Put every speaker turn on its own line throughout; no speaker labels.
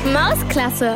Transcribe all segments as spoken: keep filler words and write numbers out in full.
Mausklasse.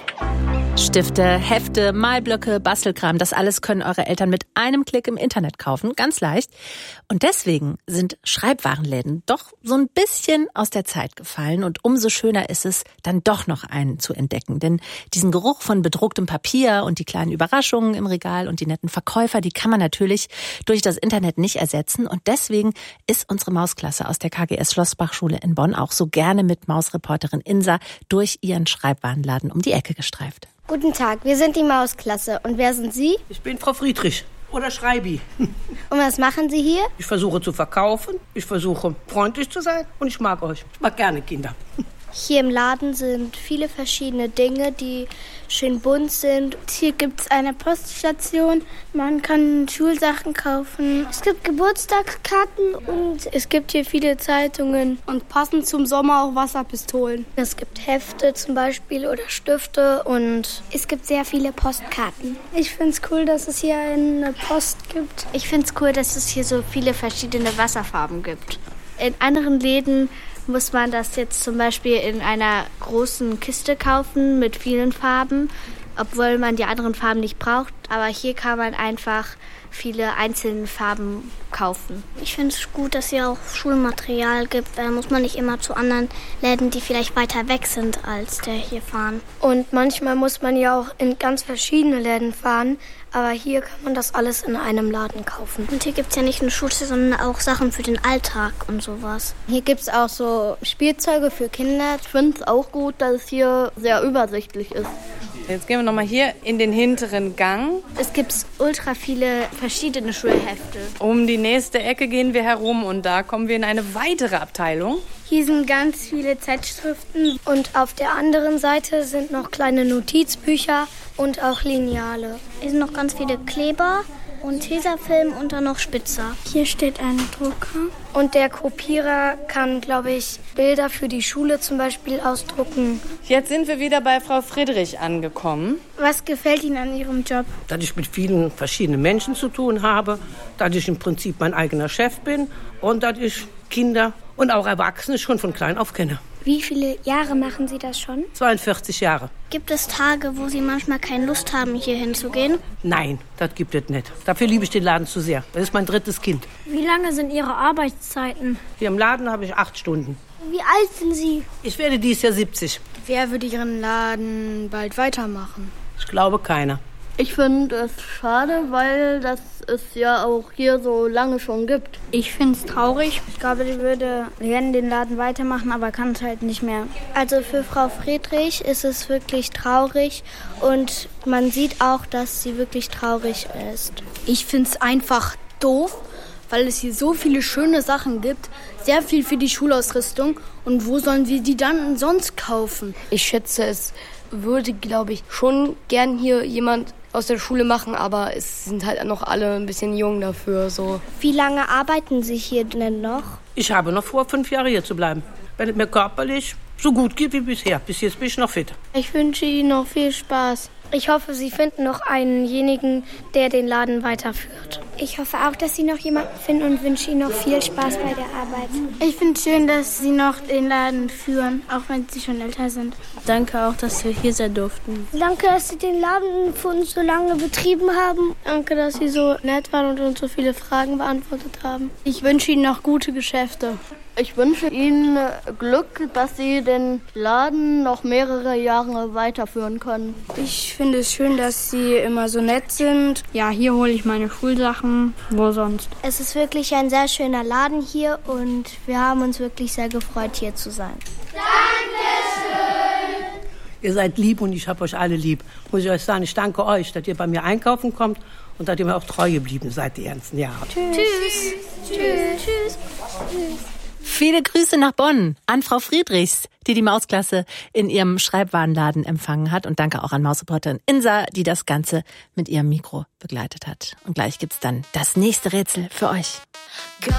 Stifte, Hefte, Malblöcke, Bastelkram, das alles können eure Eltern mit einem Klick im Internet kaufen, ganz leicht. Und deswegen sind Schreibwarenläden doch so ein bisschen aus der Zeit gefallen und umso schöner ist es, dann doch noch einen zu entdecken. Denn diesen Geruch von bedrucktem Papier und die kleinen Überraschungen im Regal und die netten Verkäufer, die kann man natürlich durch das Internet nicht ersetzen. Und deswegen ist unsere Mausklasse aus der K G S Schlossbachschule in Bonn auch so gerne mit Mausreporterin Insa durch ihren Schreibwarenladen um die Ecke gestreift.
Guten Tag, wir sind die Mausklasse. Und wer sind Sie?
Ich bin Frau Friedrich oder Schreibi.
Und was machen Sie hier?
Ich versuche zu verkaufen, ich versuche freundlich zu sein und ich mag euch. Ich mag gerne Kinder.
Hier im Laden sind viele verschiedene Dinge, die schön bunt sind.
Hier gibt es eine Poststation, man kann Schulsachen kaufen.
Es gibt Geburtstagskarten und
es gibt hier viele Zeitungen und passend zum Sommer auch Wasserpistolen.
Es gibt Hefte zum Beispiel oder Stifte und es gibt sehr viele Postkarten.
Ich finde es cool, dass es hier eine Post gibt.
Ich finde es cool, dass es hier so viele verschiedene Wasserfarben gibt. In anderen Läden muss man das jetzt zum Beispiel in einer großen Kiste kaufen mit vielen Farben, obwohl man die anderen Farben nicht braucht. Aber hier kann man einfach viele einzelne Farben kaufen.
Ich finde es gut, dass es hier auch Schulmaterial gibt. Da muss man nicht immer zu anderen Läden, die vielleicht weiter weg sind, als der hier fahren.
Und manchmal muss man ja auch in ganz verschiedene Läden fahren. Aber hier kann man das alles in einem Laden kaufen.
Und hier gibt es ja nicht nur Schulze, sondern auch Sachen für den Alltag und sowas.
Hier gibt es auch so Spielzeuge für Kinder. Ich finde es auch gut, dass es hier sehr übersichtlich ist.
Jetzt gehen wir nochmal hier in den hinteren Gang.
Es gibt ultra viele verschiedene Schulhefte.
Um die nächste Ecke gehen wir herum und da kommen wir in eine weitere Abteilung.
Hier sind ganz viele Zeitschriften und auf der anderen Seite sind noch kleine Notizbücher und auch Lineale.
Hier sind noch ganz viele Kleber und Tesafilm und dann noch Spitzer.
Hier steht ein Drucker. Und der Kopierer kann, glaube ich, Bilder für die Schule zum Beispiel ausdrucken.
Jetzt sind wir wieder bei Frau Friedrich angekommen.
Was gefällt Ihnen an Ihrem Job?
Dass ich mit vielen verschiedenen Menschen zu tun habe, dass ich im Prinzip mein eigener Chef bin und dass ich Kinder und auch Erwachsene schon von klein auf kenne.
Wie viele Jahre machen Sie das schon?
zweiundvierzig Jahre.
Gibt es Tage, wo Sie manchmal keine Lust haben, hier hinzugehen?
Nein, das gibt es nicht. Dafür liebe ich den Laden zu sehr. Das ist mein drittes Kind.
Wie lange sind Ihre Arbeitszeiten?
Hier im Laden habe ich acht Stunden.
Wie alt sind Sie?
Ich werde dieses Jahr siebzig.
Wer würde Ihren Laden bald weitermachen?
Ich glaube keiner.
Ich finde es schade, weil das es ja auch hier so lange schon gibt. Ich finde es traurig. Ich glaube, die würde gerne den Laden weitermachen, aber kann es halt nicht mehr.
Also für Frau Friedrich ist es wirklich traurig und man sieht auch, dass sie wirklich traurig ist.
Ich finde es einfach doof, weil es hier so viele schöne Sachen gibt, sehr viel für die Schulausrüstung. Und wo sollen wir die dann sonst kaufen?
Ich schätze, es würde, glaube ich, schon gern hier jemand aus der Schule machen, aber es sind halt noch alle ein bisschen jung dafür. So.
Wie lange arbeiten Sie hier denn noch?
Ich habe noch vor, fünf Jahre hier zu bleiben. Wenn es mir körperlich so gut geht wie bisher. Bis jetzt bin ich noch fit.
Ich wünsche Ihnen noch viel Spaß. Ich hoffe, Sie finden noch einenjenigen, der den Laden weiterführt.
Ich hoffe auch, dass Sie noch jemanden finden und wünsche Ihnen noch viel Spaß bei der Arbeit.
Ich finde es schön, dass Sie noch den Laden führen, auch wenn Sie schon älter sind.
Danke auch, dass wir hier sein durften.
Danke, dass Sie den Laden für uns so lange betrieben haben.
Danke, dass Sie so nett waren und uns so viele Fragen beantwortet haben. Ich wünsche Ihnen noch gute Geschäfte. Ich wünsche Ihnen Glück, dass Sie den Laden noch mehrere Jahre weiterführen können. Ich finde es schön, dass Sie immer so nett sind. Ja, hier hole ich meine Schulsachen. Wo sonst?
Es ist wirklich ein sehr schöner Laden hier und wir haben uns wirklich sehr gefreut, hier zu sein.
Dankeschön! Ihr seid lieb und ich habe euch alle lieb. Muss ich euch sagen, ich danke euch, dass ihr bei mir einkaufen kommt und dass ihr mir auch treu geblieben seid die ganzen Jahre.
Tschüss. Tschüss. Tschüss. Tschüss. Tschüss.
Viele Grüße nach Bonn an Frau Friedrichs, die die Mausklasse in ihrem Schreibwarenladen empfangen hat. Und danke auch an Mausreporterin Insa, die das Ganze mit ihrem Mikro begleitet hat. Und gleich gibt's dann das nächste Rätsel für euch.